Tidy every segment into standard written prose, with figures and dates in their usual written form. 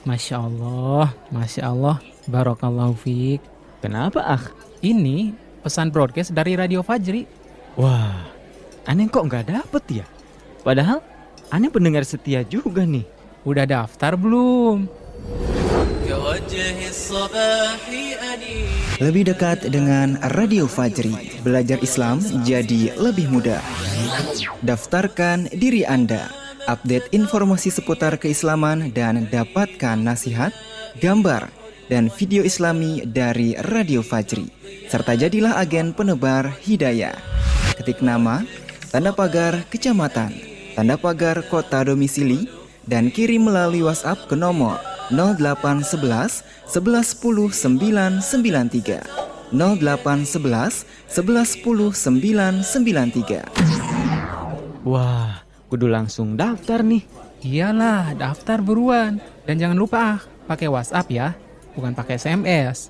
Masya Allah, Barakallahu fiik. Kenapa, Ini pesan broadcast dari Radio Fajri. Wah, aneh kok nggak dapet ya? Padahal aneh pendengar setia juga nih. Udah daftar belum? Lebih dekat dengan Radio Fajri, belajar Islam jadi lebih mudah. Daftarkan diri Anda, update informasi seputar keislaman dan dapatkan nasihat, gambar, dan video Islami dari Radio Fajri. Serta jadilah agen penebar hidayah. Ketik nama, tanda pagar kecamatan, tanda pagar kota domisili, dan kirim melalui WhatsApp ke nomor 0811 11 10 993 0811 11 10 993. Wah, kudu langsung daftar nih. Iyalah, daftar buruan. Dan jangan lupa pakai WhatsApp ya, bukan pakai SMS.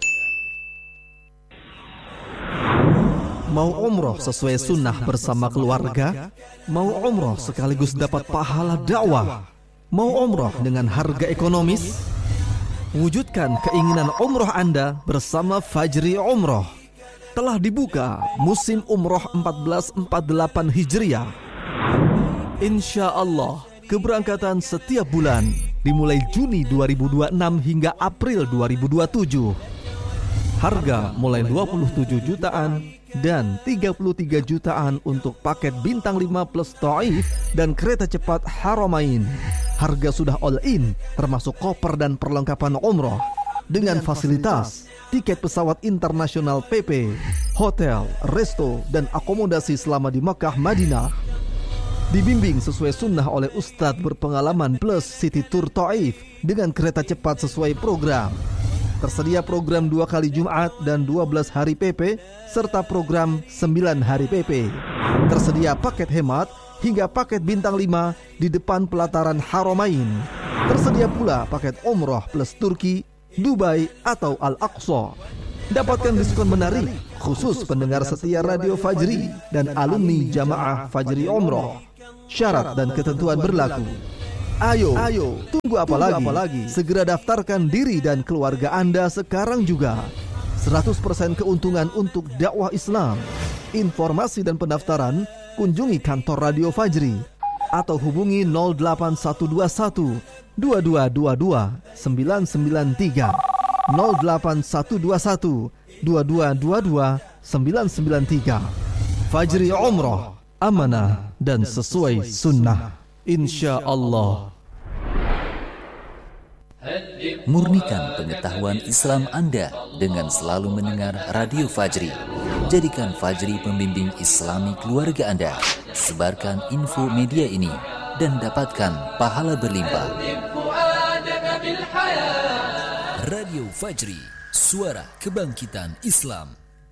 Mau umroh sesuai sunnah bersama keluarga? Mau umroh sekaligus dapat pahala dakwah? Mau umroh dengan harga ekonomis? Wujudkan keinginan umroh Anda bersama Fajri Umroh. Telah dibuka musim umroh 1448 Hijriah. Insya Allah, keberangkatan setiap bulan dimulai Juni 2026 hingga April 2027. Harga mulai 27 jutaan dan 33 jutaan untuk paket bintang 5 plus Taif dan kereta cepat Haramain. Harga sudah all in, termasuk koper dan perlengkapan umroh, dengan fasilitas tiket pesawat internasional PP, hotel, resto, dan akomodasi selama di Makkah Madinah. Dibimbing sesuai sunnah oleh Ustadz berpengalaman plus City Tour Taif dengan kereta cepat sesuai program. Tersedia program 2 kali Jumat dan 12 hari PP serta program 9 hari PP. Tersedia paket hemat hingga paket bintang 5 di depan pelataran Haramain. Tersedia pula paket umroh plus Turki, Dubai atau Al-Aqsa. Dapatkan diskon menarik khusus pendengar setia Radio Fajri dan alumni Jamaah Fajri Umroh. Syarat dan ketentuan berlaku. Ayo, tunggu apa lagi? Segera daftarkan diri dan keluarga Anda sekarang juga. 100% keuntungan untuk dakwah Islam. Informasi dan pendaftaran kunjungi kantor Radio Fajri atau hubungi 08121 2222 993 08121 2222 993. Fajri Umroh, amanah dan sesuai sunnah. Insya Allah. Murnikan pengetahuan Islam Anda dengan selalu mendengar Radio Fajri. Jadikan Fajri pembimbing Islami keluarga Anda. Sebarkan info media ini dan dapatkan pahala berlimpah. Radio Fajri, suara kebangkitan Islam.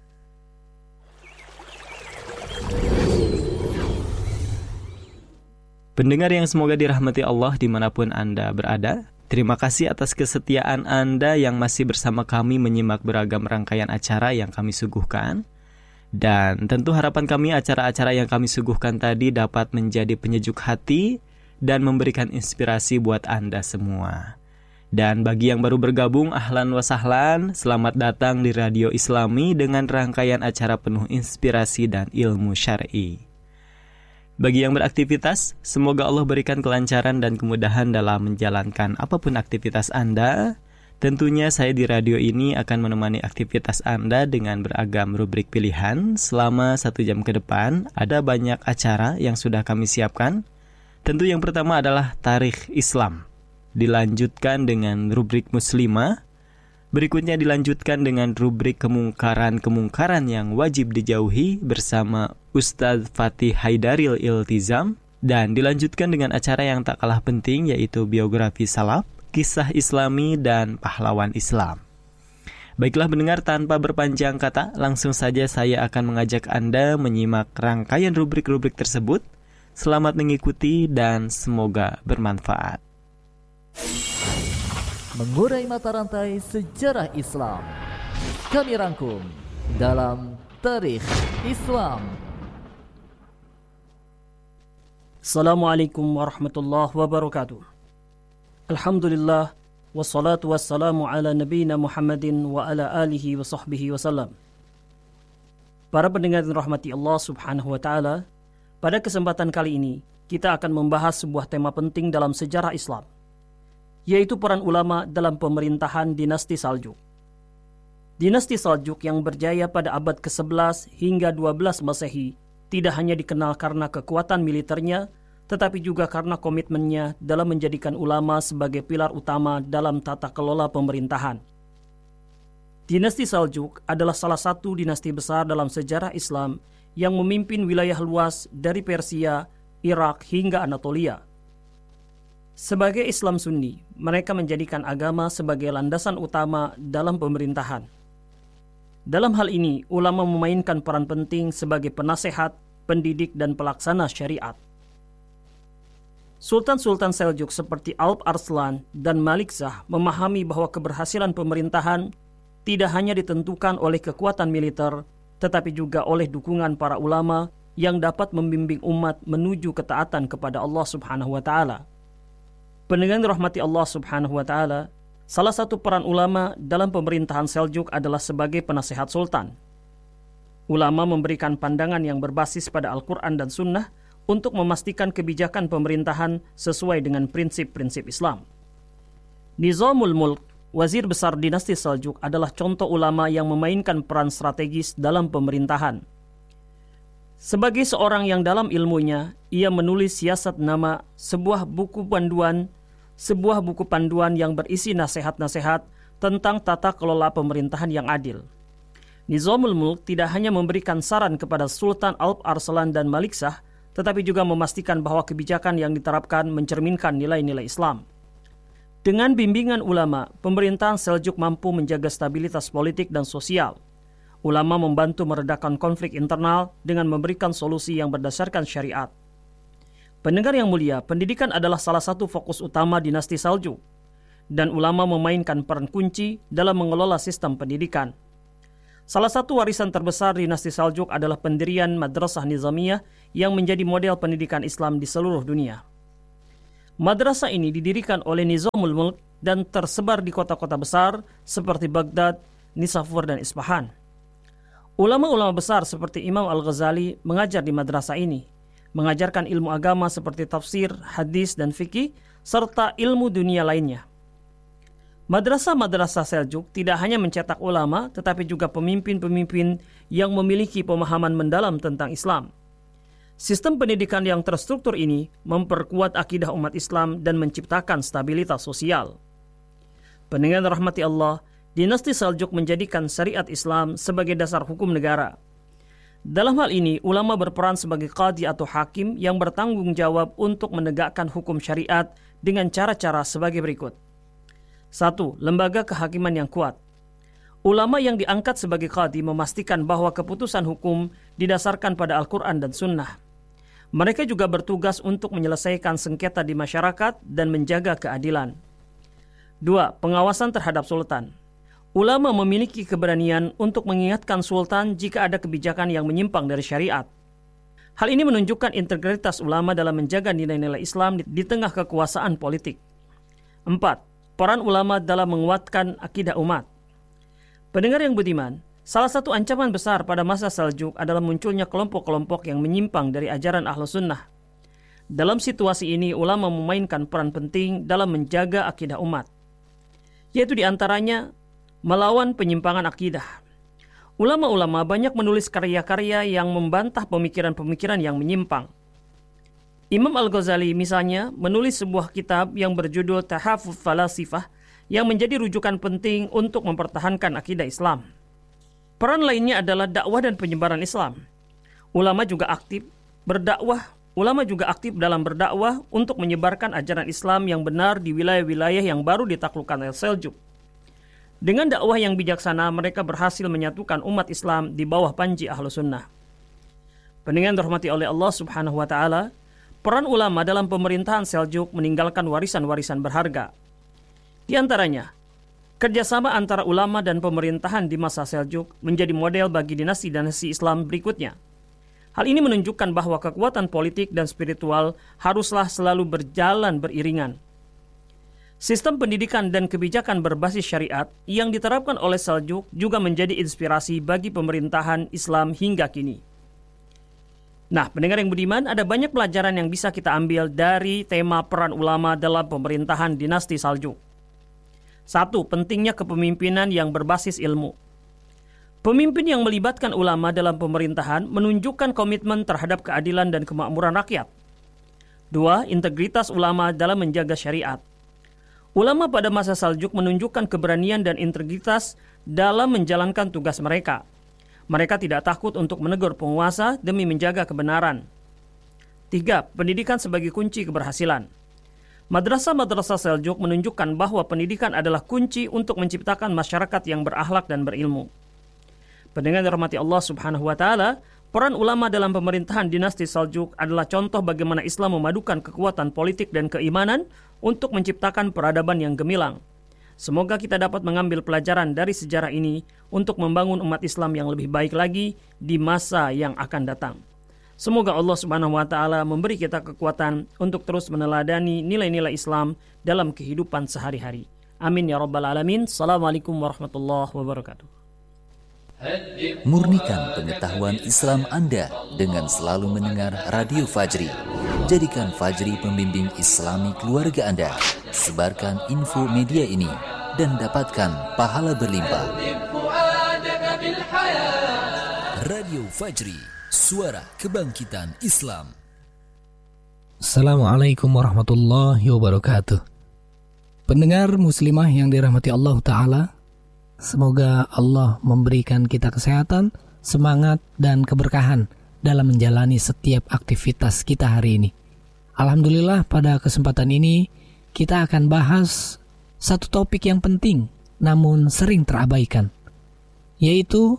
Pendengar yang semoga dirahmati Allah dimanapun Anda berada, terima kasih atas kesetiaan Anda yang masih bersama kami menyimak beragam rangkaian acara yang kami suguhkan. Dan tentu harapan kami acara-acara yang kami suguhkan tadi dapat menjadi penyejuk hati dan memberikan inspirasi buat Anda semua. Dan bagi yang baru bergabung, ahlan wa sahlan, selamat datang di Radio Islami dengan rangkaian acara penuh inspirasi dan ilmu syar'i. Bagi yang beraktivitas, semoga Allah berikan kelancaran dan kemudahan dalam menjalankan apapun aktivitas Anda. Tentunya saya di radio ini akan menemani aktivitas Anda dengan beragam rubrik pilihan. Selama 1 jam ke depan, ada banyak acara yang sudah kami siapkan. Tentu yang pertama adalah Tarikh Islam. Dilanjutkan dengan rubrik Muslimah. Berikutnya dilanjutkan dengan rubrik kemungkaran-kemungkaran yang wajib dijauhi bersama Ustadz Fatih Haidaril Iltizam. Dan dilanjutkan dengan acara yang tak kalah penting, yaitu biografi salaf, kisah islami, dan pahlawan Islam. Baiklah pendengar, tanpa berpanjang kata, langsung saja saya akan mengajak Anda menyimak rangkaian rubrik-rubrik tersebut. Selamat mengikuti dan semoga bermanfaat. Mengurai mata rantai sejarah Islam, kami rangkum dalam Tarikh Islam. Assalamualaikum warahmatullahi wabarakatuh. Alhamdulillah, wassalatu wassalamu ala nabiyina Muhammadin wa ala alihi wa sahbihi wasallam. Para pendengar yang dirahmati Allah subhanahu wa ta'ala, pada kesempatan kali ini kita akan membahas sebuah tema penting dalam sejarah Islam, yaitu peran ulama dalam pemerintahan dinasti Saljuk. Dinasti Saljuk yang berjaya pada abad ke-11 hingga 12 Masehi tidak hanya dikenal karena kekuatan militernya, tetapi juga karena komitmennya dalam menjadikan ulama sebagai pilar utama dalam tata kelola pemerintahan. Dinasti Saljuk adalah salah satu dinasti besar dalam sejarah Islam yang memimpin wilayah luas dari Persia, Irak hingga Anatolia. Sebagai Islam Sunni, mereka menjadikan agama sebagai landasan utama dalam pemerintahan. Dalam hal ini, ulama memainkan peran penting sebagai penasehat, pendidik, dan pelaksana syariat. Sultan-sultan Seljuk seperti Alp Arslan dan Malikshah memahami bahwa keberhasilan pemerintahan tidak hanya ditentukan oleh kekuatan militer, tetapi juga oleh dukungan para ulama yang dapat membimbing umat menuju ketaatan kepada Allah subhanahu wa ta'ala. Pendengar rahmati Allah subhanahu wa ta'ala, salah satu peran ulama dalam pemerintahan Seljuk adalah sebagai penasehat sultan. Ulama memberikan pandangan yang berbasis pada Al-Quran dan Sunnah untuk memastikan kebijakan pemerintahan sesuai dengan prinsip-prinsip Islam. Nizamul Mulk, wazir besar dinasti Saljuk, adalah contoh ulama yang memainkan peran strategis dalam pemerintahan. Sebagai seorang yang dalam ilmunya, ia menulis Siasat Nama, sebuah buku panduan yang berisi nasihat-nasihat tentang tata kelola pemerintahan yang adil. Nizamul Mulk tidak hanya memberikan saran kepada Sultan Alp Arslan dan Malikshah, tetapi juga memastikan bahwa kebijakan yang diterapkan mencerminkan nilai-nilai Islam. Dengan bimbingan ulama, pemerintahan Seljuk mampu menjaga stabilitas politik dan sosial. Ulama membantu meredakan konflik internal dengan memberikan solusi yang berdasarkan syariat. Pendengar yang mulia, pendidikan adalah salah satu fokus utama dinasti Seljuk, dan ulama memainkan peran kunci dalam mengelola sistem pendidikan. Salah satu warisan terbesar dinasti Saljuk adalah pendirian Madrasah Nizamiyah yang menjadi model pendidikan Islam di seluruh dunia. Madrasah ini didirikan oleh Nizamul Mulk dan tersebar di kota-kota besar seperti Baghdad, Nisapur, dan Isfahan. Ulama-ulama besar seperti Imam Al-Ghazali mengajar di madrasah ini, mengajarkan ilmu agama seperti tafsir, hadis, dan fikih, serta ilmu dunia lainnya. Madrasah-madrasah Seljuk tidak hanya mencetak ulama, tetapi juga pemimpin-pemimpin yang memiliki pemahaman mendalam tentang Islam. Sistem pendidikan yang terstruktur ini memperkuat akidah umat Islam dan menciptakan stabilitas sosial. Pendengar rahmati Allah, dinasti Seljuk menjadikan syariat Islam sebagai dasar hukum negara. Dalam hal ini, ulama berperan sebagai qadhi atau hakim yang bertanggung jawab untuk menegakkan hukum syariat dengan cara-cara sebagai berikut. 1. Lembaga kehakiman yang kuat. Ulama yang diangkat sebagai qadhi memastikan bahwa keputusan hukum didasarkan pada Al-Quran dan Sunnah. Mereka juga bertugas untuk menyelesaikan sengketa di masyarakat dan menjaga keadilan. 2. Pengawasan terhadap sultan. Ulama memiliki keberanian untuk mengingatkan sultan jika ada kebijakan yang menyimpang dari syariat. Hal ini menunjukkan integritas ulama dalam menjaga nilai-nilai Islam di tengah kekuasaan politik. 4. Peran ulama dalam menguatkan akidah umat. Pendengar yang budiman, salah satu ancaman besar pada masa Seljuk adalah munculnya kelompok-kelompok yang menyimpang dari ajaran Ahlus Sunnah. Dalam situasi ini, ulama memainkan peran penting dalam menjaga akidah umat, yaitu diantaranya melawan penyimpangan akidah. Ulama-ulama banyak menulis karya-karya yang membantah pemikiran-pemikiran yang menyimpang. Imam Al-Ghazali misalnya menulis sebuah kitab yang berjudul Tahafuz Falasifah yang menjadi rujukan penting untuk mempertahankan akidah Islam. Peran lainnya adalah dakwah dan penyebaran Islam. Ulama juga aktif dalam berdakwah untuk menyebarkan ajaran Islam yang benar di wilayah-wilayah yang baru ditaklukkan oleh Seljuk. Dengan dakwah yang bijaksana, mereka berhasil menyatukan umat Islam di bawah panji Ahlus Sunnah. Pendengar dirahmati oleh Allah Subhanahu wa taala, peran ulama dalam pemerintahan Seljuk meninggalkan warisan-warisan berharga. Di antaranya, kerjasama antara ulama dan pemerintahan di masa Seljuk menjadi model bagi dinasti-dinasti Islam berikutnya. Hal ini menunjukkan bahwa kekuatan politik dan spiritual haruslah selalu berjalan beriringan. Sistem pendidikan dan kebijakan berbasis syariat yang diterapkan oleh Saljuk juga menjadi inspirasi bagi pemerintahan Islam hingga kini. Nah, pendengar yang budiman, ada banyak pelajaran yang bisa kita ambil dari tema peran ulama dalam pemerintahan dinasti Saljuk. 1. Pentingnya kepemimpinan yang berbasis ilmu. Pemimpin yang melibatkan ulama dalam pemerintahan menunjukkan komitmen terhadap keadilan dan kemakmuran rakyat. 2. Integritas ulama dalam menjaga syariat. Ulama pada masa Saljuk menunjukkan keberanian dan integritas dalam menjalankan tugas mereka. Mereka tidak takut untuk menegur penguasa demi menjaga kebenaran. 3. Pendidikan sebagai kunci keberhasilan. Madrasah-madrasah Saljuk menunjukkan bahwa pendidikan adalah kunci untuk menciptakan masyarakat yang berakhlak dan berilmu. Pendengar dirahmati Allah Subhanahu wa taala, peran ulama dalam pemerintahan dinasti Saljuk adalah contoh bagaimana Islam memadukan kekuatan politik dan keimanan untuk menciptakan peradaban yang gemilang. Semoga kita dapat mengambil pelajaran dari sejarah ini untuk membangun umat Islam yang lebih baik lagi di masa yang akan datang. Semoga Allah Subhanahu wa taala memberi kita kekuatan untuk terus meneladani nilai-nilai Islam dalam kehidupan sehari-hari. Amin ya rabbal alamin. Assalamualaikum warahmatullahi wabarakatuh. Murnikan pengetahuan Islam Anda dengan selalu mendengar Radio Fajri. Jadikan Fajri pembimbing Islami keluarga Anda. Sebarkan info media ini dan dapatkan pahala berlimpah. Radio Fajri, suara kebangkitan Islam. Assalamualaikum warahmatullahi wabarakatuh. Pendengar muslimah yang dirahmati Allah Ta'ala, semoga Allah memberikan kita kesehatan, semangat, dan keberkahan dalam menjalani setiap aktivitas kita hari ini. Alhamdulillah, pada kesempatan ini kita akan bahas satu topik yang penting namun sering terabaikan, yaitu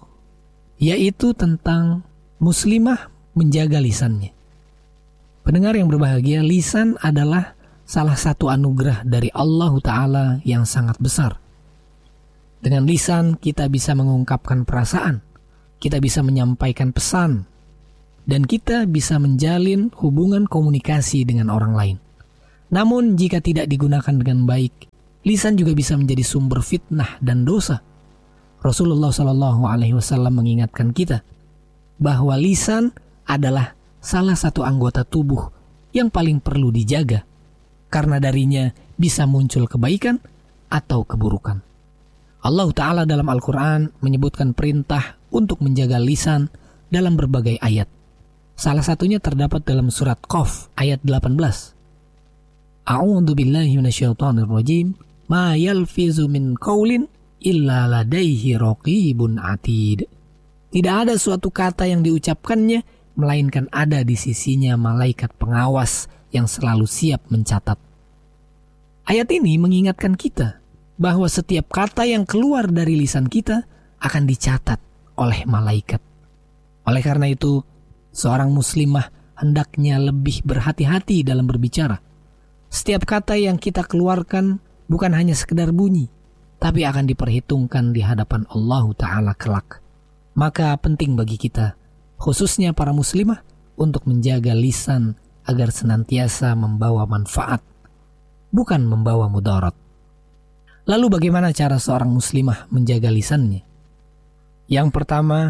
tentang muslimah menjaga lisannya. Pendengar yang berbahagia, lisan adalah salah satu anugerah dari Allah Ta'ala yang sangat besar. Dengan lisan kita bisa mengungkapkan perasaan, kita bisa menyampaikan pesan, dan kita bisa menjalin hubungan komunikasi dengan orang lain. Namun jika tidak digunakan dengan baik, lisan juga bisa menjadi sumber fitnah dan dosa. Rasulullah SAW mengingatkan kita bahwa lisan adalah salah satu anggota tubuh yang paling perlu dijaga, karena darinya bisa muncul kebaikan atau keburukan. Allah Ta'ala dalam Al-Quran menyebutkan perintah untuk menjaga lisan dalam berbagai ayat. Salah satunya terdapat dalam surat Qaf ayat 18. A'udzu billahi minasyaitonir rajim. Ma yalfizu min qaulin illa ladaihi raqibun atid. Tidak ada suatu kata yang diucapkannya melainkan ada di sisinya malaikat pengawas yang selalu siap mencatat. Ayat ini mengingatkan kita bahwa setiap kata yang keluar dari lisan kita akan dicatat oleh malaikat. Oleh karena itu, seorang muslimah hendaknya lebih berhati-hati dalam berbicara. Setiap kata yang kita keluarkan bukan hanya sekedar bunyi, tapi akan diperhitungkan di hadapan Allah Ta'ala kelak. Maka penting bagi kita, khususnya para muslimah, untuk menjaga lisan agar senantiasa membawa manfaat, bukan membawa mudarat. Lalu bagaimana cara seorang muslimah menjaga lisannya? Yang pertama,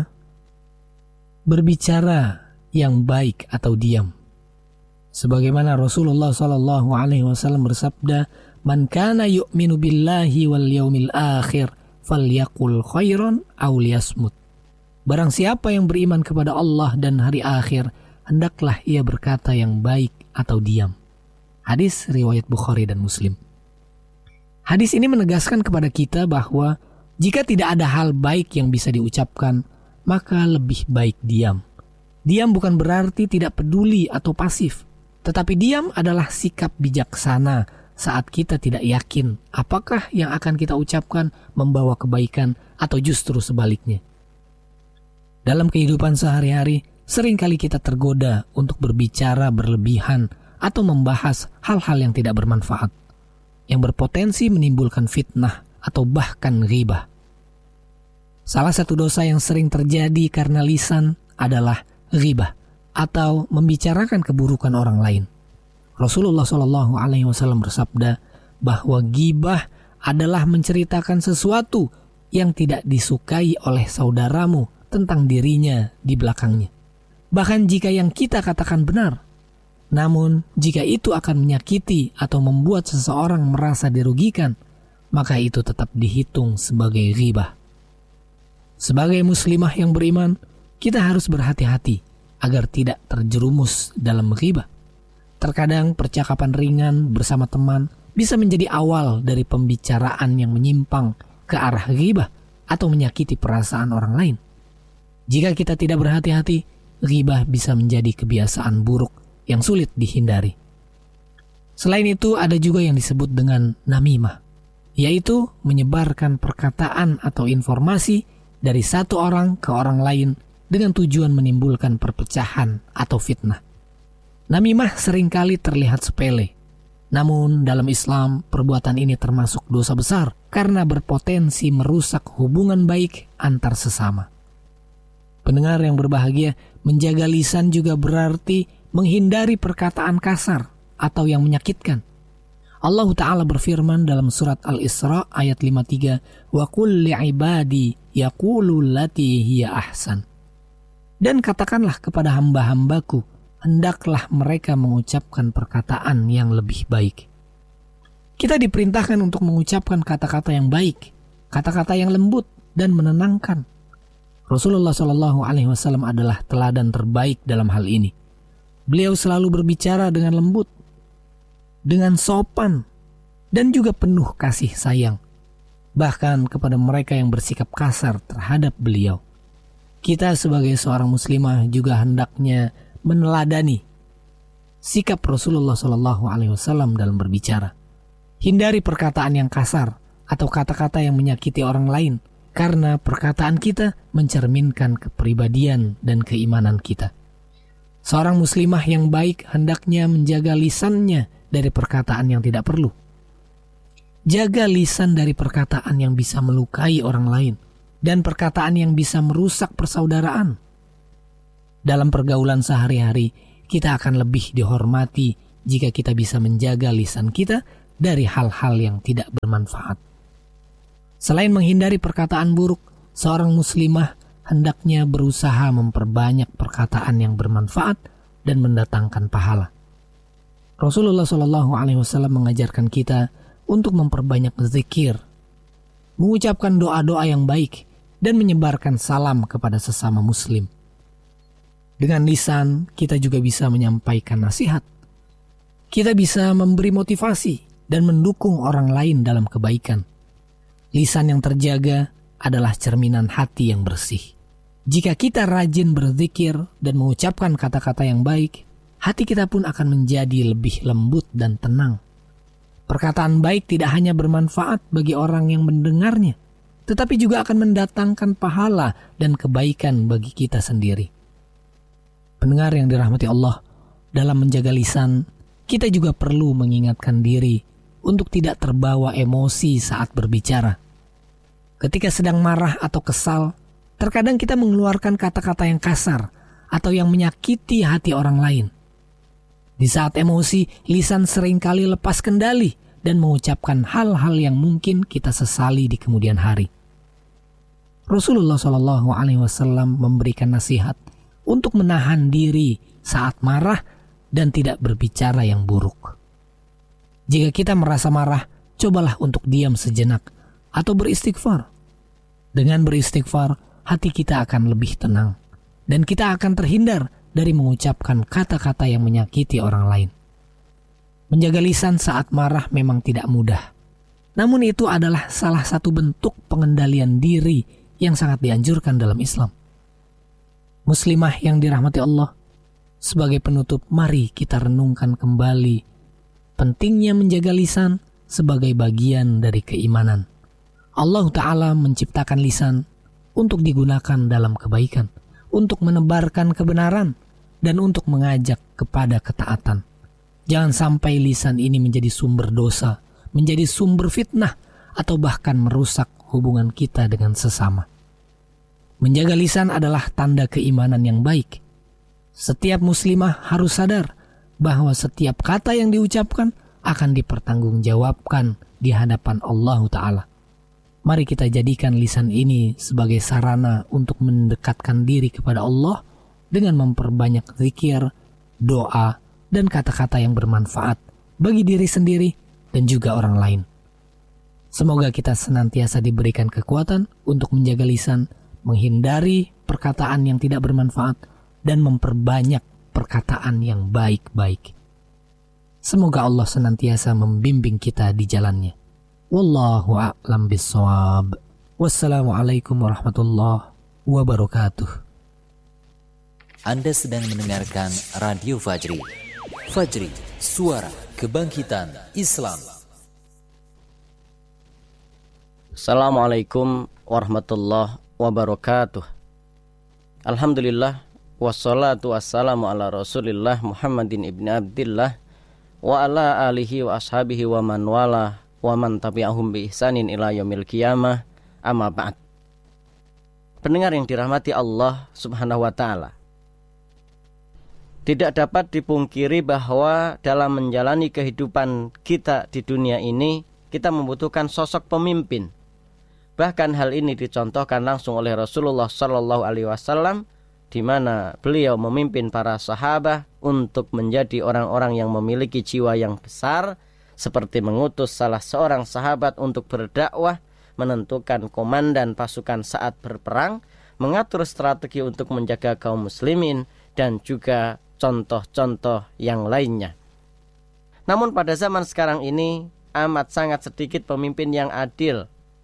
berbicara yang baik atau diam. Sebagaimana Rasulullah SAW bersabda, "Man kana yu'minu billahi wal yaumil akhir falyaqul khairan aw liyasmut." Barang siapa yang beriman kepada Allah dan hari akhir, hendaklah ia berkata yang baik atau diam. Hadis riwayat Bukhari dan Muslim. Hadis ini menegaskan kepada kita bahwa jika tidak ada hal baik yang bisa diucapkan, maka lebih baik diam. Diam bukan berarti tidak peduli atau pasif, tetapi diam adalah sikap bijaksana saat kita tidak yakin apakah yang akan kita ucapkan membawa kebaikan atau justru sebaliknya. Dalam kehidupan sehari-hari, seringkali kita tergoda untuk berbicara berlebihan atau membahas hal-hal yang tidak bermanfaat, yang berpotensi menimbulkan fitnah atau bahkan ghibah. Salah satu dosa yang sering terjadi karena lisan adalah ghibah atau membicarakan keburukan orang lain. Rasulullah SAW bersabda, bahwa ghibah adalah menceritakan sesuatu yang tidak disukai oleh saudaramu tentang dirinya di belakangnya. Bahkan jika yang kita katakan benar, namun jika itu akan menyakiti atau membuat seseorang merasa dirugikan, maka itu tetap dihitung sebagai ghibah. Sebagai muslimah yang beriman, kita harus berhati-hati agar tidak terjerumus dalam ghibah. Terkadang percakapan ringan bersama teman bisa menjadi awal dari pembicaraan yang menyimpang ke arah ghibah atau menyakiti perasaan orang lain. Jika kita tidak berhati-hati, ghibah bisa menjadi kebiasaan buruk yang sulit dihindari. Selain itu, ada juga yang disebut dengan namimah, yaitu menyebarkan perkataan atau informasi dari satu orang ke orang lain dengan tujuan menimbulkan perpecahan atau fitnah. Namimah seringkali terlihat sepele, namun dalam Islam perbuatan ini termasuk dosa besar karena berpotensi merusak hubungan baik antar sesama. Pendengar yang berbahagia, menjaga lisan juga berarti menghindari perkataan kasar atau yang menyakitkan. Allah Ta'ala berfirman dalam surat Al-Isra ayat 53, "Wa qul li'ibadi yaqulu allati hiya ahsan." Dan katakanlah kepada hamba-hambaku, hendaklah mereka mengucapkan perkataan yang lebih baik. Kita diperintahkan untuk mengucapkan kata-kata yang baik, kata-kata yang lembut dan menenangkan. Rasulullah SAW adalah teladan terbaik dalam hal ini. Beliau selalu berbicara dengan lembut, dengan sopan, dan juga penuh kasih sayang, bahkan kepada mereka yang bersikap kasar terhadap beliau. Kita sebagai seorang muslimah juga hendaknya meneladani sikap Rasulullah SAW dalam berbicara. Hindari perkataan yang kasar atau kata-kata yang menyakiti orang lain, karena perkataan kita mencerminkan kepribadian dan keimanan kita. Seorang muslimah yang baik hendaknya menjaga lisannya dari perkataan yang tidak perlu. Jaga lisan dari perkataan yang bisa melukai orang lain dan perkataan yang bisa merusak persaudaraan. Dalam pergaulan sehari-hari, kita akan lebih dihormati jika kita bisa menjaga lisan kita dari hal-hal yang tidak bermanfaat. Selain menghindari perkataan buruk, seorang muslimah hendaknya berusaha memperbanyak perkataan yang bermanfaat dan mendatangkan pahala. Rasulullah SAW mengajarkan kita untuk memperbanyak zikir, mengucapkan doa-doa yang baik, dan menyebarkan salam kepada sesama muslim. Dengan lisan, kita juga bisa menyampaikan nasihat. Kita bisa memberi motivasi dan mendukung orang lain dalam kebaikan. Lisan yang terjaga adalah cerminan hati yang bersih. Jika kita rajin berzikir dan mengucapkan kata-kata yang baik, hati kita pun akan menjadi lebih lembut dan tenang. Perkataan baik tidak hanya bermanfaat bagi orang yang mendengarnya, tetapi juga akan mendatangkan pahala dan kebaikan bagi kita sendiri. Pendengar yang dirahmati Allah, dalam menjaga lisan, kita juga perlu mengingatkan diri untuk tidak terbawa emosi saat berbicara. Ketika sedang marah atau kesal, terkadang kita mengeluarkan kata-kata yang kasar atau yang menyakiti hati orang lain. Di saat emosi, lisan seringkali lepas kendali dan mengucapkan hal-hal yang mungkin kita sesali di kemudian hari. Rasulullah SAW memberikan nasihat untuk menahan diri saat marah dan tidak berbicara yang buruk. Jika kita merasa marah, cobalah untuk diam sejenak atau beristighfar. Dengan beristighfar, hati kita akan lebih tenang dan kita akan terhindar dari mengucapkan kata-kata yang menyakiti orang lain. Menjaga lisan saat marah memang tidak mudah. Namun itu adalah salah satu bentuk pengendalian diri yang sangat dianjurkan dalam Islam. Muslimah yang dirahmati Allah, sebagai penutup mari kita renungkan kembali pentingnya menjaga lisan sebagai bagian dari keimanan. Allah Ta'ala menciptakan lisan untuk digunakan dalam kebaikan, untuk menebarkan kebenaran, dan untuk mengajak kepada ketaatan. Jangan sampai lisan ini menjadi sumber dosa, menjadi sumber fitnah, atau bahkan merusak hubungan kita dengan sesama. Menjaga lisan adalah tanda keimanan yang baik. Setiap muslimah harus sadar bahwa setiap kata yang diucapkan akan dipertanggungjawabkan di hadapan Allah Ta'ala. Mari kita jadikan lisan ini sebagai sarana untuk mendekatkan diri kepada Allah dengan memperbanyak zikir, doa, dan kata-kata yang bermanfaat bagi diri sendiri dan juga orang lain. Semoga kita senantiasa diberikan kekuatan untuk menjaga lisan, menghindari perkataan yang tidak bermanfaat, dan memperbanyak perkataan yang baik-baik. Semoga Allah senantiasa membimbing kita di jalannya. Wallahu a'lam bissawab. Wassalamualaikum warahmatullahi wabarakatuh. Anda sedang mendengarkan Radio Fajri. Fajri, suara kebangkitan Islam. Assalamualaikum warahmatullahi wabarakatuh. Alhamdulillah, wassalatu wassalamu ala rasulillah Muhammadin ibn Abdillah wa ala alihi wa ashabihi wa man wala wa man tabi'ahum bi ihsanin ila yaumil qiyamah, amma ba'd. Pendengar yang dirahmati Allah Subhanahu wa taala, tidak dapat dipungkiri bahwa dalam menjalani kehidupan kita di dunia ini, kita membutuhkan sosok pemimpin. Bahkan hal ini dicontohkan langsung oleh Rasulullah sallallahu alaihi wasallam, di mana beliau memimpin para sahabat untuk menjadi orang-orang yang memiliki jiwa yang besar, seperti mengutus salah seorang sahabat untuk berdakwah, menentukan komandan pasukan saat berperang, mengatur strategi untuk menjaga kaum muslimin, dan juga contoh-contoh yang lainnya. Namun pada zaman sekarang ini amat sangat sedikit pemimpin yang adil.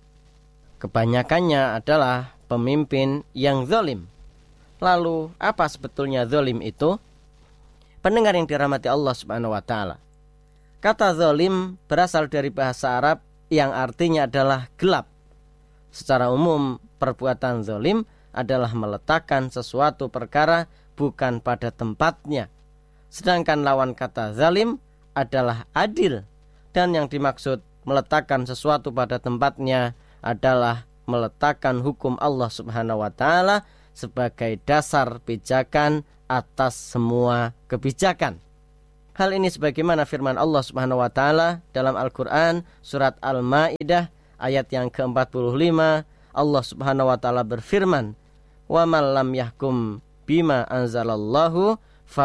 Kebanyakannya adalah pemimpin yang zalim. Lalu apa sebetulnya zalim itu? Pendengar yang dirahmati Allah Subhanahu wa taala, kata zalim berasal dari bahasa Arab yang artinya adalah gelap. Secara umum, perbuatan zalim adalah meletakkan sesuatu perkara bukan pada tempatnya. Sedangkan lawan kata zalim adalah adil. Dan yang dimaksud meletakkan sesuatu pada tempatnya adalah meletakkan hukum Allah Subhanahu wa taala sebagai dasar pijakan atas semua kebijakan. Hal ini sebagaimana firman Allah Subhanahu wa taala dalam Al-Qur'an surat Al-Maidah ayat yang ke-45. Allah Subhanahu wa taala berfirman, "Wa man lam yahkum bima anzalallahu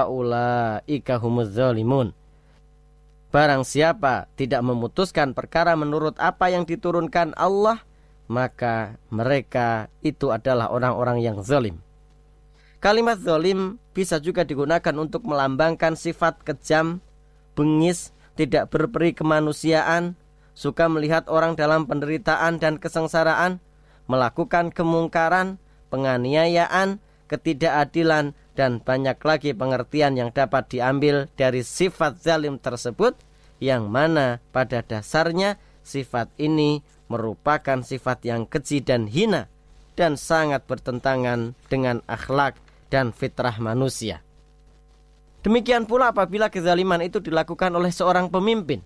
faulaika humuz zalimun." Barang siapa tidak memutuskan perkara menurut apa yang diturunkan Allah, maka mereka itu adalah orang-orang yang zalim. Kalimat zalim bisa juga digunakan untuk melambangkan sifat kejam, bengis, tidak berperi kemanusiaan, suka melihat orang dalam penderitaan dan kesengsaraan, melakukan kemungkaran, penganiayaan, ketidakadilan, dan banyak lagi pengertian yang dapat diambil dari sifat zalim tersebut, yang mana pada dasarnya sifat ini merupakan sifat yang keji dan hina dan sangat bertentangan dengan akhlak dan fitrah manusia. Demikian pula apabila kezaliman itu dilakukan oleh seorang pemimpin.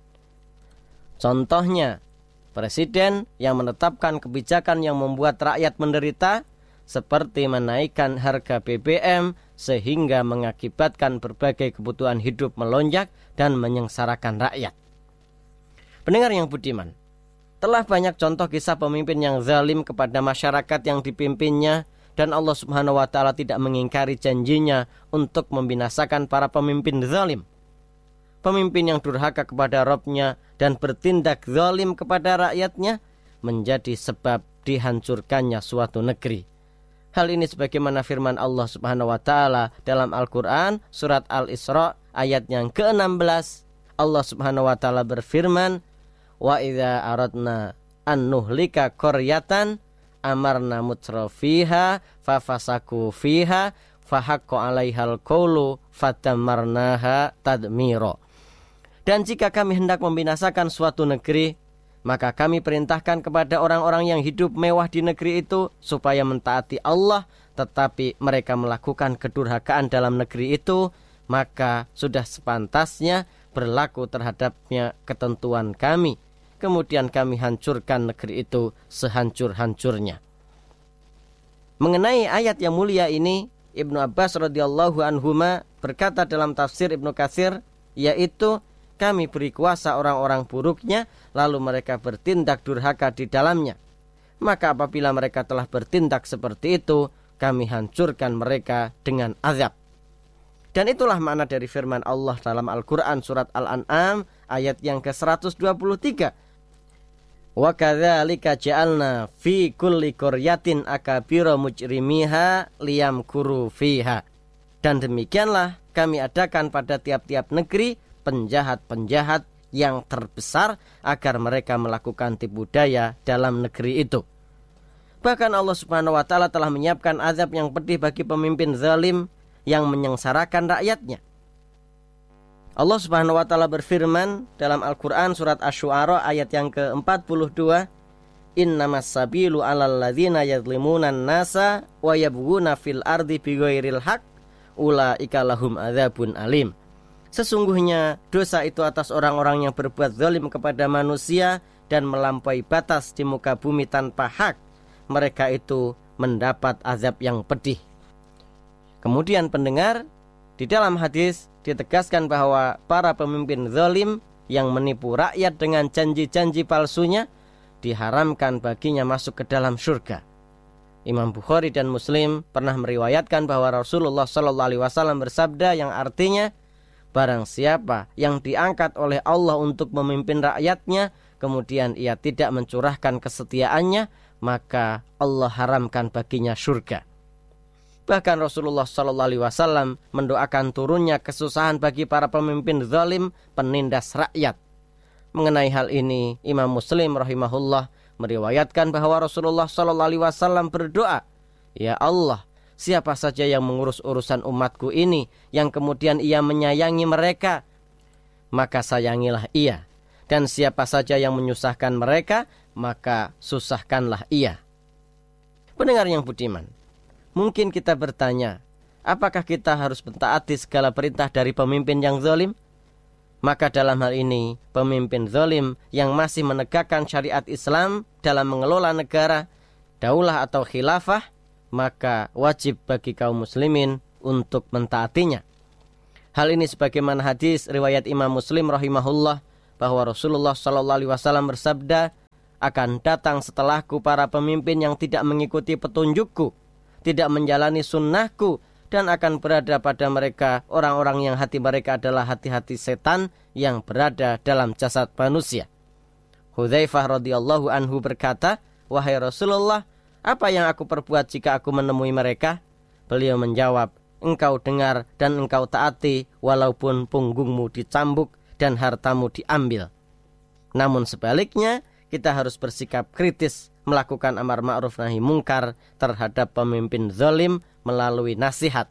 Contohnya, presiden yang menetapkan kebijakan yang membuat rakyat menderita, seperti menaikkan harga BBM sehingga mengakibatkan berbagai kebutuhan hidup melonjak dan menyengsarakan rakyat. Pendengar yang budiman, telah banyak contoh kisah pemimpin yang zalim kepada masyarakat yang dipimpinnya, dan Allah Subhanahu wa taala tidak mengingkari janjinya untuk membinasakan para pemimpin zalim. Pemimpin yang durhaka kepada Rabb-nya dan bertindak zalim kepada rakyatnya menjadi sebab dihancurkannya suatu negeri. Hal ini sebagaimana firman Allah Subhanahu wa taala dalam Al-Qur'an surat Al-Isra ayat yang ke-16. Allah Subhanahu wa taala berfirman, "Wa idza aradna an nuhlika qaryatan amarna mutrafiha fafasaku fiha fahaqqa 'alaihal qawlu fadamarnaha tadmira." Dan jika kami hendak membinasakan suatu negeri, maka kami perintahkan kepada orang-orang yang hidup mewah di negeri itu supaya mentaati Allah, tetapi mereka melakukan kedurhakaan dalam negeri itu, maka sudah sepantasnya berlaku terhadapnya ketentuan kami. Kemudian kami hancurkan negeri itu sehancur-hancurnya. Mengenai ayat yang mulia ini, Ibnu Abbas radhiyallahu anhuma berkata dalam tafsir Ibnu Katsir, yaitu kami beri kuasa orang-orang buruknya, lalu mereka bertindak durhaka di dalamnya. Maka apabila mereka telah bertindak seperti itu, kami hancurkan mereka dengan azab. Dan itulah makna dari firman Allah dalam Al-Quran surat Al-An'am ayat yang ke-123. Wa kadzalika ja'alna fi kulli qaryatin akabira mujrimiha liyamkuru fiha. Dan demikianlah kami adakan pada tiap-tiap negeri penjahat-penjahat yang terbesar agar mereka melakukan tipu daya dalam negeri itu. Bahkan Allah Subhanahu wa taala telah menyiapkan azab yang pedih bagi pemimpin zalim yang menyengsarakan rakyatnya. Allah Subhanahu wa taala berfirman dalam Al-Qur'an surat Asy-Syu'ara ayat yang ke-42, "Innamas sabilu 'alal ladzina yadhlimunan nasa wa yabghuna fil ardi bighairil haqq ulaika lahum adzabun alim." Sesungguhnya dosa itu atas orang-orang yang berbuat zalim kepada manusia dan melampaui batas di muka bumi tanpa hak. Mereka itu mendapat azab yang pedih. Kemudian pendengar, di dalam hadis ditegaskan bahwa para pemimpin zalim yang menipu rakyat dengan janji-janji palsunya diharamkan baginya masuk ke dalam surga. Imam Bukhari dan Muslim pernah meriwayatkan bahwa Rasulullah SAW bersabda yang artinya, barang siapa yang diangkat oleh Allah untuk memimpin rakyatnya, kemudian ia tidak mencurahkan kesetiaannya, maka Allah haramkan baginya surga. Bahkan Rasulullah SAW mendoakan turunnya kesusahan bagi para pemimpin zalim penindas rakyat. Mengenai hal ini, Imam Muslim rahimahullah meriwayatkan bahwa Rasulullah SAW berdoa, "Ya Allah, siapa saja yang mengurus urusan umatku ini, yang kemudian ia menyayangi mereka, maka sayangilah ia. Dan siapa saja yang menyusahkan mereka, maka susahkanlah ia." Pendengar yang budiman, mungkin kita bertanya, apakah kita harus mentaati segala perintah dari pemimpin yang zalim? Maka dalam hal ini, pemimpin zalim yang masih menegakkan syariat Islam dalam mengelola negara, daulah atau khilafah, maka wajib bagi kaum muslimin untuk mentaatinya. Hal ini sebagaimana hadis riwayat Imam Muslim rahimahullah bahwa Rasulullah SAW bersabda, "Akan datang setelahku para pemimpin yang tidak mengikuti petunjukku, tidak menjalani sunnahku, dan akan berada pada mereka orang-orang yang hati mereka adalah hati-hati setan yang berada dalam jasad manusia." Hudzaifah radhiyallahu anhu berkata, "Wahai Rasulullah, apa yang aku perbuat jika aku menemui mereka?" Beliau menjawab, "Engkau dengar dan engkau taati walaupun punggungmu dicambuk dan hartamu diambil." Namun sebaliknya, kita harus bersikap kritis melakukan amar ma'ruf nahi mungkar terhadap pemimpin zalim melalui nasihat.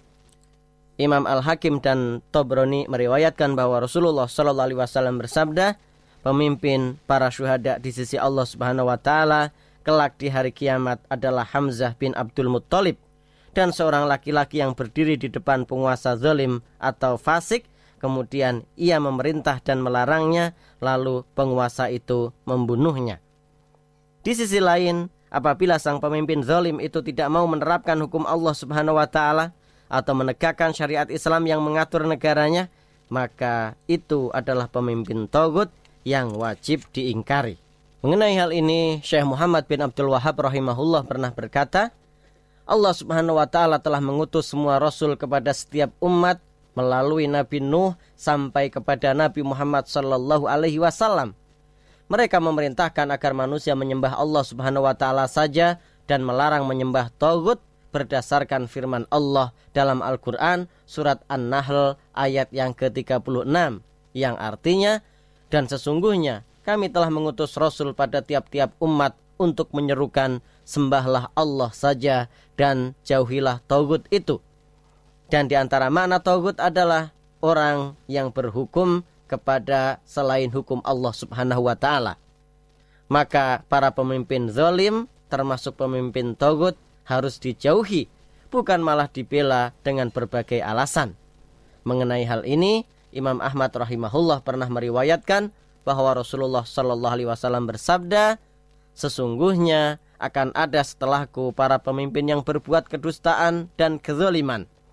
Imam Al-Hakim dan Tobroni meriwayatkan bahwa Rasulullah SAW bersabda, pemimpin para syuhada di sisi Allah Subhanahu wa taala kelak di hari kiamat adalah Hamzah bin Abdul Muttalib, dan seorang laki-laki yang berdiri di depan penguasa zalim atau fasik, kemudian ia memerintah dan melarangnya, lalu penguasa itu membunuhnya. Di sisi lain, apabila sang pemimpin zalim itu tidak mau menerapkan hukum Allah Subhanahu wa taala atau menegakkan syariat Islam yang mengatur negaranya, maka itu adalah pemimpin tagut yang wajib diingkari. Mengenai hal ini, Syekh Muhammad bin Abdul Wahhab rahimahullah pernah berkata, Allah Subhanahu wa taala telah mengutus semua rasul kepada setiap umat melalui Nabi Nuh sampai kepada Nabi Muhammad sallallahu alaihi wasallam. Mereka memerintahkan agar manusia menyembah Allah Subhanahu wa taala saja dan melarang menyembah tagut berdasarkan firman Allah dalam Al-Qur'an surat An-Nahl ayat yang ke-36 yang artinya, dan sesungguhnya kami telah mengutus rasul pada tiap-tiap umat untuk menyerukan sembahlah Allah saja dan jauhilah tagut itu. Dan di antara makna tagut adalah orang yang berhukum kepada selain hukum Allah Subhanahu wa taala. Maka para pemimpin zalim termasuk pemimpin tagut harus dijauhi, bukan malah dibela dengan berbagai alasan. Mengenai hal ini, Imam Ahmad rahimahullah pernah meriwayatkan bahwa Rasulullah sallallahu alaihi wasallam bersabda, sesungguhnya akan ada setelahku para pemimpin yang berbuat kedustaan dan kezaliman.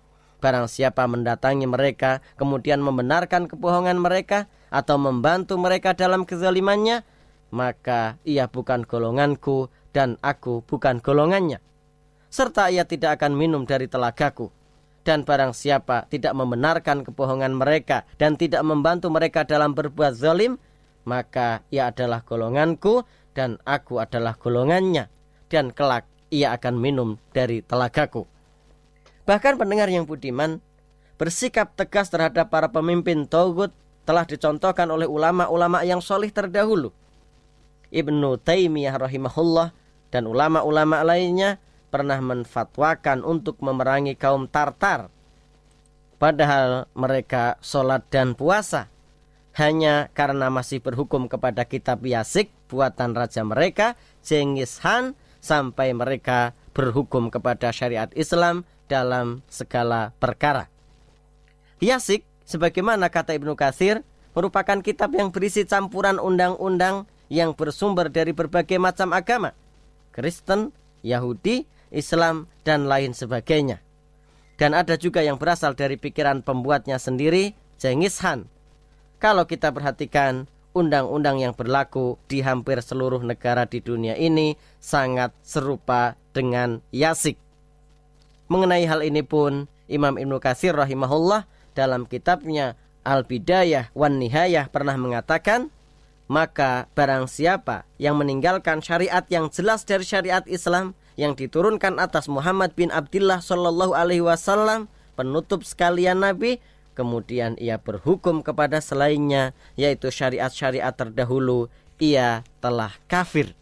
barang siapa mendatangi mereka kemudian membenarkan kebohongan mereka atau membantu mereka dalam kezalimannya, maka ia bukan golonganku dan aku bukan golongannya. Serta ia tidak akan minum dari telagaku. Dan barang siapa tidak membenarkan kebohongan mereka dan tidak membantu mereka dalam berbuat zalim, maka ia adalah golonganku dan aku adalah golongannya. Dan kelak ia akan minum dari telagaku. Bahkan pendengar yang budiman, bersikap tegas terhadap para pemimpin tauhid telah dicontohkan oleh ulama-ulama yang solih terdahulu. Ibnu Taimiyah rahimahullah dan ulama-ulama lainnya pernah menfatwakan untuk memerangi kaum Tartar. Padahal mereka sholat dan puasa. Hanya karena masih berhukum kepada kitab Yasik, buatan raja mereka, Genghis Khan, sampai mereka berhukum kepada syariat Islam dalam segala perkara. Yasik, sebagaimana kata Ibnu Katsir, merupakan kitab yang berisi campuran undang-undang yang bersumber dari berbagai macam agama, Kristen, Yahudi, Islam, dan lain sebagainya. Dan ada juga yang berasal dari pikiran pembuatnya sendiri, Genghis Khan. Kalau kita perhatikan, undang-undang yang berlaku di hampir seluruh negara di dunia ini sangat serupa dengan Yasik. Mengenai hal ini pun, Imam Ibnu Katsir rahimahullah dalam kitabnya Al-Bidayah wan Nihayah pernah mengatakan, maka barang siapa yang meninggalkan syariat yang jelas dari syariat Islam yang diturunkan atas Muhammad bin Abdullah sallallahu alaihi wasallam, penutup sekalian Nabi, kemudian ia berhukum kepada selainnya, yaitu syariat-syariat terdahulu, ia telah kafir.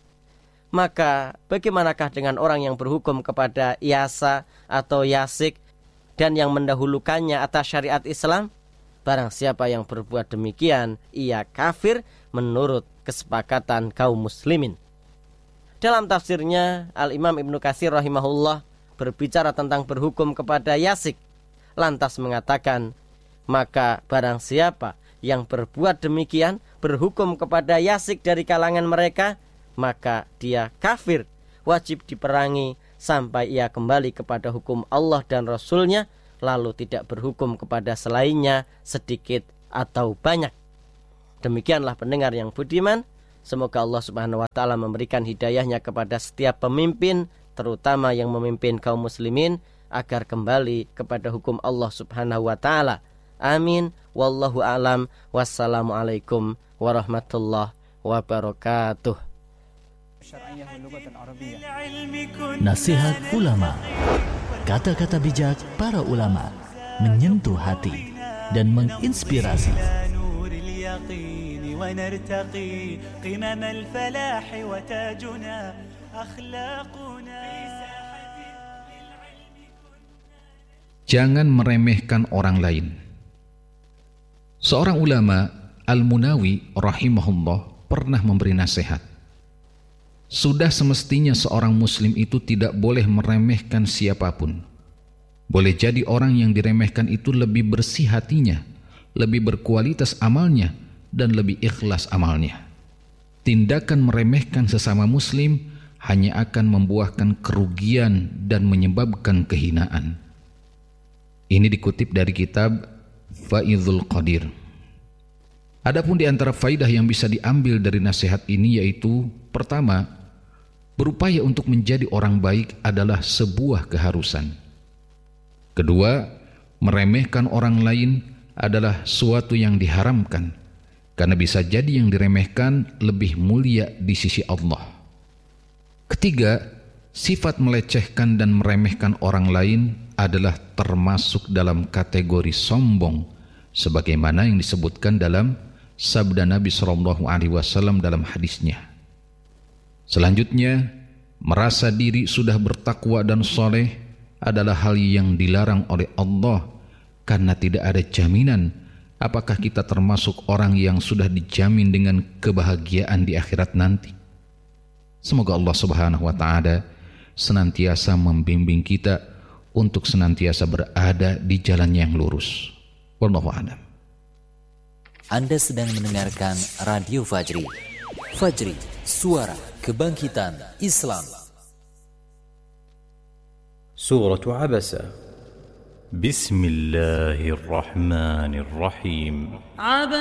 Maka bagaimanakah dengan orang yang berhukum kepada Yasa atau Yasik dan yang mendahulukannya atas syariat Islam? Barang siapa yang berbuat demikian, ia kafir menurut kesepakatan kaum muslimin. Dalam tafsirnya, Al-Imam Ibnu Katsir rahimahullah berbicara tentang berhukum kepada Yasik, lantas mengatakan, maka barang siapa yang berbuat demikian, berhukum kepada Yasik dari kalangan mereka, maka dia kafir, wajib diperangi sampai ia kembali kepada hukum Allah dan Rasulnya, lalu tidak berhukum kepada selainnya sedikit atau banyak. Demikianlah pendengar yang budiman, semoga Allah subhanahu wa ta'ala memberikan hidayahnya kepada setiap pemimpin, terutama yang memimpin kaum muslimin, agar kembali kepada hukum Allah subhanahu wa ta'ala. Amin. Wallahu a'lam. Wassalamualaikum warahmatullahi wabarakatuh. Nasihat ulama. Kata-kata bijak para ulama menyentuh hati dan menginspirasi. Jangan meremehkan orang lain. Seorang ulama, Al-Munawi rahimahullah, pernah memberi nasihat. Sudah semestinya seorang muslim itu tidak boleh meremehkan siapapun. Boleh jadi orang yang diremehkan itu lebih bersih hatinya, lebih berkualitas amalnya, dan lebih ikhlas amalnya. Tindakan meremehkan sesama muslim hanya akan membuahkan kerugian dan menyebabkan kehinaan. Ini dikutip dari kitab Faidul Qadir. Adapun di antara faidah yang bisa diambil dari nasihat ini yaitu, pertama, berupaya untuk menjadi orang baik adalah sebuah keharusan. Kedua, meremehkan orang lain adalah suatu yang diharamkan, karena bisa jadi yang diremehkan lebih mulia di sisi Allah. Ketiga, sifat melecehkan dan meremehkan orang lain adalah termasuk dalam kategori sombong, sebagaimana yang disebutkan dalam sabda Nabi SAW dalam hadisnya. Selanjutnya, merasa diri sudah bertakwa dan soleh adalah hal yang dilarang oleh Allah, karena tidak ada jaminan apakah kita termasuk orang yang sudah dijamin dengan kebahagiaan di akhirat nanti. Semoga Allah Subhanahu wa Ta'ala senantiasa membimbing kita untuk senantiasa berada di jalan yang lurus. Wallahu a'lam. Anda sedang mendengarkan Radio Fajri. Fajri, suara kebangkitan Islam. Surah Abasa. Bismillahirrahmanirrahim.